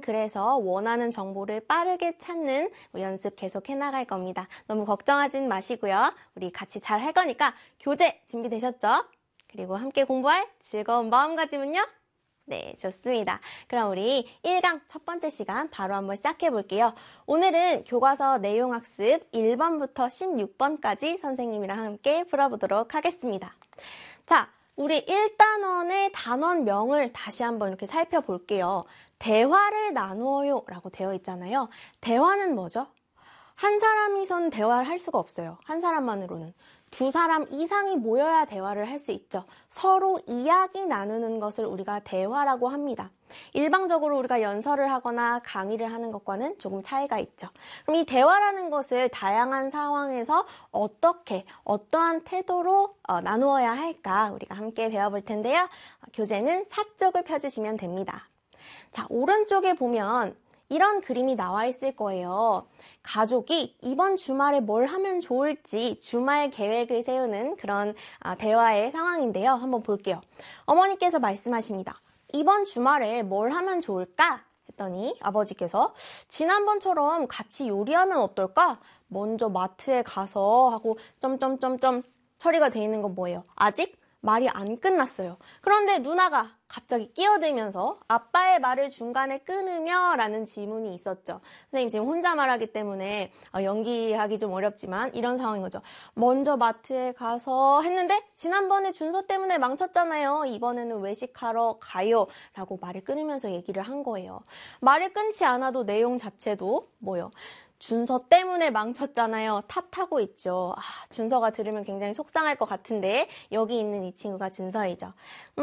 그래서 원하는 정보를 빠르게 찾는 연습 계속 해나갈 겁니다. 너무 걱정하진 마시고요. 우리 같이 잘 할 거니까 교재 준비되셨죠? 그리고 함께 공부할 즐거운 마음가짐은요? 네, 좋습니다. 그럼 우리 1강 첫 번째 시간 바로 한번 시작해 볼게요. 오늘은 교과서 내용학습 1번부터 16번까지 선생님이랑 함께 풀어보도록 하겠습니다. 자, 우리 1단원의 단원명을 다시 한번 이렇게 살펴볼게요. 대화를 나누어요 라고 되어 있잖아요. 대화는 뭐죠? 한 사람이선 대화를 할 수가 없어요. 한 사람만으로는. 두 사람 이상이 모여야 대화를 할 수 있죠. 서로 이야기 나누는 것을 우리가 대화라고 합니다. 일방적으로 우리가 연설을 하거나 강의를 하는 것과는 조금 차이가 있죠. 그럼 이 대화라는 것을 다양한 상황에서 어떻게, 어떠한 태도로 나누어야 할까 우리가 함께 배워볼 텐데요. 교재는 4쪽을 펴주시면 됩니다. 자, 오른쪽에 보면 이런 그림이 나와 있을 거예요. 가족이 이번 주말에 뭘 하면 좋을지 주말 계획을 세우는 그런 대화의 상황인데요. 한번 볼게요. 어머니께서 말씀하십니다. 이번 주말에 뭘 하면 좋을까? 했더니 아버지께서 지난번처럼 같이 요리하면 어떨까? 먼저 마트에 가서 하고 점점점점 처리가 돼 있는 건 뭐예요? 아직 말이 안 끝났어요. 그런데 누나가 갑자기 끼어들면서 아빠의 말을 중간에 끊으며 라는 질문이 있었죠. 선생님 지금 혼자 말하기 때문에 연기하기 좀 어렵지만 이런 상황인 거죠. 먼저 마트에 가서 했는데 지난번에 준서 때문에 망쳤잖아요. 이번에는 외식하러 가요. 라고 말을 끊으면서 얘기를 한 거예요. 말을 끊지 않아도 내용 자체도 뭐예요? 준서 때문에 망쳤잖아요. 탓하고 있죠. 준서가 들으면 굉장히 속상할 것 같은데 여기 있는 이 친구가 준서이죠.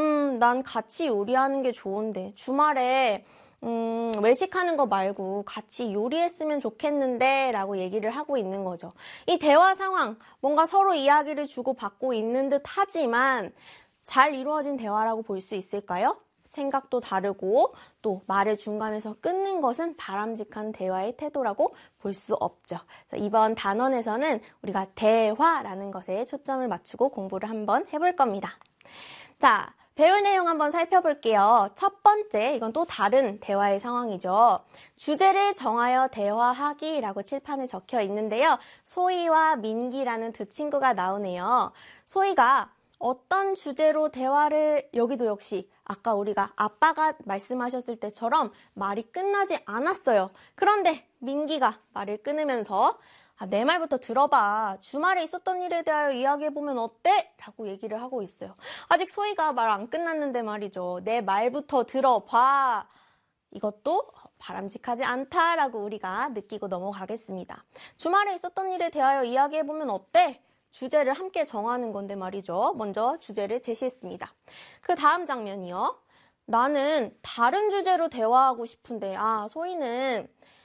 난 같이 요리하는 게 좋은데 주말에 외식하는 거 말고 같이 요리했으면 좋겠는데 라고 얘기를 하고 있는 거죠. 이 대화 상황 뭔가 서로 이야기를 주고받고 있는 듯 하지만 잘 이루어진 대화라고 볼 수 있을까요? 생각도 다르고 또 말을 중간에서 끊는 것은 바람직한 대화의 태도라고 볼 수 없죠. 그래서 이번 단원에서는 우리가 대화라는 것에 초점을 맞추고 공부를 한번 해볼 겁니다. 자, 배울 내용 한번 살펴볼게요. 첫 번째, 이건 또 다른 대화의 상황이죠. 주제를 정하여 대화하기라고 칠판에 적혀 있는데요. 소희와 민기라는 두 친구가 나오네요. 소희가 어떤 주제로 대화를, 여기도 역시 아까 우리가 아빠가 말씀하셨을 때처럼 말이 끝나지 않았어요. 그런데 민기가 말을 끊으면서 내 말부터 들어봐. 주말에 있었던 일에 대하여 이야기해보면 어때? 라고 얘기를 하고 있어요. 아직 소희가 말 안 끝났는데 말이죠. 내 말부터 들어봐. 이것도 바람직하지 않다라고 우리가 느끼고 넘어가겠습니다. 주말에 있었던 일에 대하여 이야기해보면 어때? 주제를 함께 정하는 건데 말이죠. 먼저 주제를 제시했습니다. 그 다음 장면이요. 나는 다른 주제로 대화하고 싶은데 소희는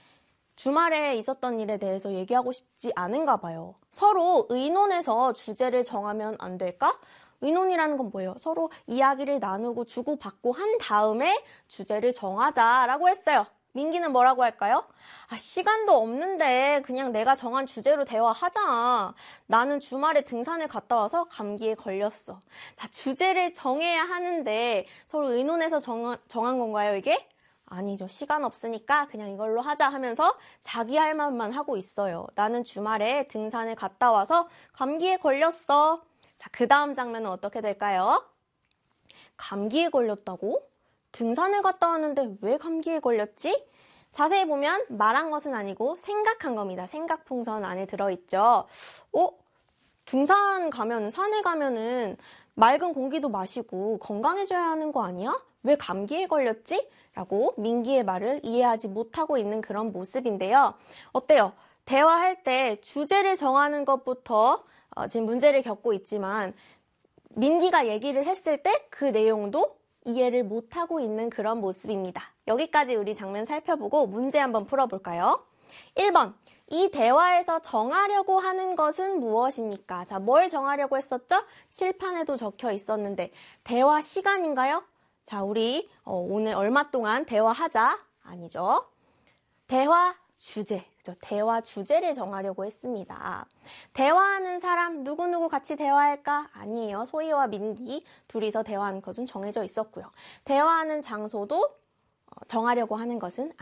주말에 있었던 일에 대해서 얘기하고 싶지 않은가 봐요. 서로 의논해서 주제를 정하면 안 될까? 의논이라는 건 뭐예요? 서로 이야기를 나누고 주고받고 한 다음에 주제를 정하자라고 했어요. 민기는 뭐라고 할까요? 시간도 없는데 그냥 내가 정한 주제로 대화하자. 나는 주말에 등산을 갔다 와서 감기에 걸렸어. 자, 주제를 정해야 하는데 서로 의논해서 정한 건가요, 이게? 아니죠. 시간 없으니까 그냥 이걸로 하자 하면서 자기 할 말만 하고 있어요. 나는 주말에 등산을 갔다 와서 감기에 걸렸어. 자, 그 다음 장면은 어떻게 될까요? 감기에 걸렸다고? 등산을 갔다 왔는데 왜 감기에 걸렸지? 자세히 보면 말한 것은 아니고 생각한 겁니다. 생각풍선 안에 들어있죠. 등산 가면은, 산에 가면은 맑은 공기도 마시고 건강해져야 하는 거 아니야? 왜 감기에 걸렸지? 라고 민기의 말을 이해하지 못하고 있는 그런 모습인데요. 어때요? 대화할 때 주제를 정하는 것부터 지금 문제를 겪고 있지만 민기가 얘기를 했을 때 그 내용도 이해를 못하고 있는 그런 모습입니다. 여기까지 우리 장면 살펴보고 문제 한번 풀어볼까요? 1번, 이 대화에서 정하려고 하는 것은 무엇입니까? 자, 뭘 정하려고 했었죠? 칠판에도 적혀 있었는데 대화 시간인가요? 자, 우리 오늘 얼마 동안 대화하자? 아니죠. 대화 주제, 그죠? 대화 주제를 정하려고 했습니다. 대화하는 사람 누구누구 같이 대화할까? 아니에요. 소희와 민기 둘이서 대화하는 것은 정해져 있었고요. 대화하는 장소도 정하려고 하는 것은